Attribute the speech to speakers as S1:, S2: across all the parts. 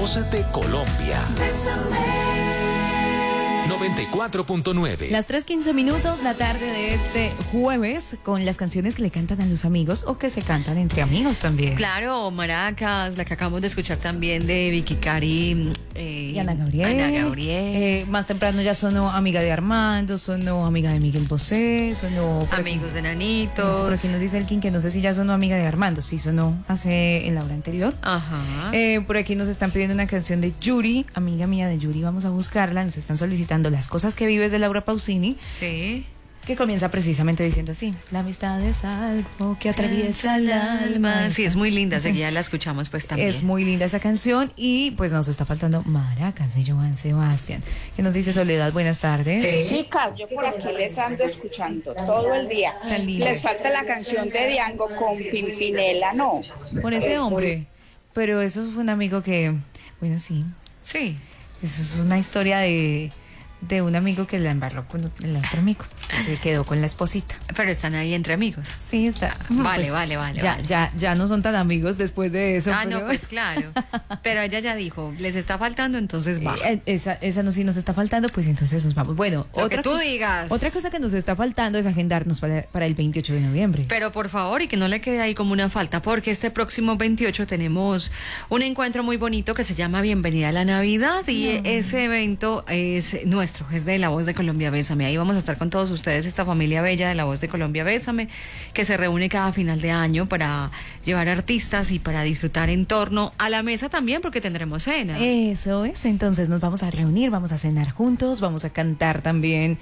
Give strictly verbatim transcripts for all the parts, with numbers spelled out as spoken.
S1: voz de Colombia. noventa y cuatro punto nueve.
S2: Las tres quince minutos, la tarde de este jueves, con las canciones que le cantan a los amigos o que se cantan entre amigos también.
S3: Claro, Maracas, la que acabamos de escuchar también de Vicky Cari eh,
S2: y Ana Gabriel.
S3: Ana Gabriel.
S2: Eh, más temprano ya sonó amiga de Armando, sonó amiga de Miguel Bosé, sonó...
S3: Amigos de
S2: No sé,
S3: Nanitos.
S2: por aquí nos dice Elkin que no sé si ya sonó amiga de Armando. Sí, sonó hace en la hora anterior.
S3: Ajá.
S2: Eh, por aquí nos están pidiendo una canción de Yuri, amiga mía de Yuri, vamos a buscarla. Nos están solicitando Las cosas que vives de Laura Pausini,
S3: Sí.
S2: que comienza precisamente diciendo así: la amistad es algo que atraviesa el alma.
S3: Sí, es muy linda, seguida la escuchamos pues también.
S2: Es muy linda esa canción. Y pues nos está faltando Maracas de Joan Sebastián, que nos dice Soledad, buenas tardes.
S4: Chicas, yo por aquí les ando escuchando todo el día.
S2: Tan lindo.
S4: Les falta la canción de Diango con Pimpinela, ¿no?
S2: Por ese hombre. Pero eso fue un amigo que, bueno, sí,
S3: Sí.
S2: eso es una historia de, de un amigo que la embarró con el otro amigo. Se quedó con la esposita.
S3: Pero están ahí entre amigos.
S2: Sí, está.
S3: Vale,
S2: Pues,
S3: vale, vale,
S2: Ya,
S3: vale.
S2: ya, ya no son tan amigos después de eso.
S3: Ah,
S2: pero-
S3: no, pues claro. Pero ella ya dijo, les está faltando, entonces va.
S2: Eh, esa, esa no sí nos está faltando, pues entonces nos vamos. Bueno,
S3: Lo que tú
S2: co-
S3: digas.
S2: Otra cosa que nos está faltando es agendarnos para, para el veintiocho de noviembre.
S3: Pero por favor, y que no le quede ahí como una falta, porque este próximo veintiocho tenemos un encuentro muy bonito que se llama Bienvenida a la Navidad, y ese evento es nuestro, es de La Voz de Colombia Bésame. Ahí vamos a estar con todos ustedes, esta familia bella de La Voz de Colombia Bésame, que se reúne cada final de año para llevar artistas y para disfrutar en torno a la mesa también, porque tendremos cena.
S2: Eso es, entonces nos vamos a reunir, vamos a cenar juntos, vamos a cantar también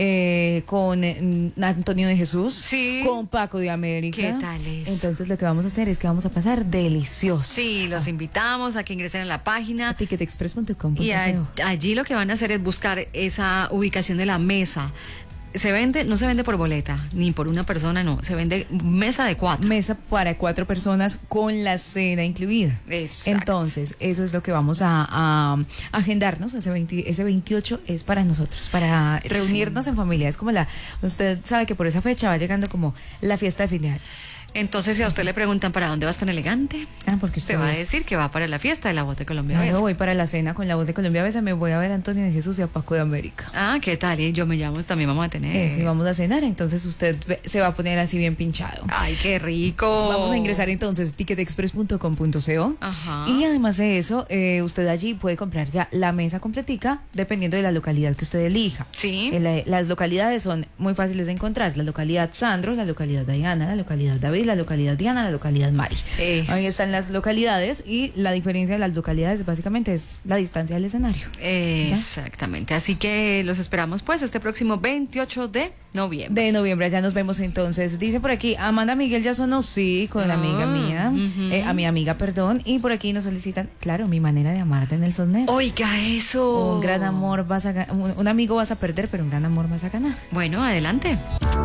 S2: eh, con eh, Antonio de Jesús,
S3: Sí.
S2: con Paco de América.
S3: ¿Qué tal eso?
S2: Entonces lo que vamos a hacer es que vamos a pasar delicioso.
S3: Sí, los invitamos a que ingresen a la página.
S2: ticketexpress punto com punto
S3: Y a-
S2: co.
S3: allí lo que van a hacer es buscar esa ubicación de la mesa. Se vende, no se vende por boleta, ni por una persona, no. Se vende mesa de cuatro.
S2: Mesa para cuatro personas con la cena incluida.
S3: Exacto.
S2: Entonces, eso es lo que vamos a, a agendarnos. Ese, veinte ese veintiocho es para nosotros, para reunirnos en familia. Es como la, usted sabe que por esa fecha va llegando como la fiesta de fin de año.
S3: Entonces, si a usted le preguntan para dónde vas tan elegante,
S2: Ah, porque
S3: usted
S2: usted
S3: va a
S2: es-
S3: decir que va para la fiesta de La Voz de Colombia.
S2: Claro,
S3: Besa.
S2: voy para la cena con La Voz de Colombia Besa, me voy a ver a Antonio de Jesús y a Paco de América.
S3: Ah, ¿qué tal? Y yo me llamo, también vamos a tener.
S2: Eh, sí, vamos a cenar, entonces usted ve- se va a poner así bien pinchado.
S3: Ay, qué rico.
S2: Vamos a ingresar entonces ticketexpress punto com punto co.
S3: Ajá.
S2: Y además de eso, eh, usted allí puede comprar ya la mesa completica dependiendo de la localidad que usted elija.
S3: Sí.
S2: Eh, la- las localidades son muy fáciles de encontrar. La localidad Sandro, la localidad Diana, la localidad David, la localidad Diana, la localidad Mari.
S3: Eso.
S2: Ahí están las localidades y la diferencia de las localidades básicamente es la distancia del escenario.
S3: Exactamente. Así que los esperamos pues este próximo veintiocho de noviembre.
S2: De noviembre, ya nos vemos entonces. Dice por aquí, Amanda Miguel ya sonó, sí, con la amiga
S3: Ah,
S2: mía,
S3: ujú.
S2: eh, a mi amiga, perdón, y por aquí nos solicitan, claro, mi manera de amarte en el Sonnet.
S3: Oiga, eso.
S2: Un gran amor vas a ga- un, un amigo vas a perder, pero un gran amor vas a ganar.
S3: Bueno, adelante.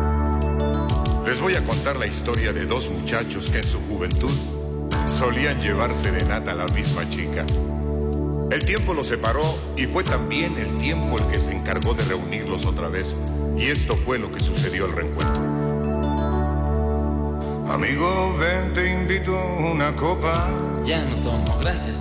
S5: Les voy a contar la historia de dos muchachos que en su juventud solían llevar serenata a la misma chica. El tiempo los separó y fue también el tiempo el que se encargó de reunirlos otra vez. Y esto fue lo que sucedió al reencuentro. Amigo, ven, te invito una copa.
S6: Ya no tomo, gracias.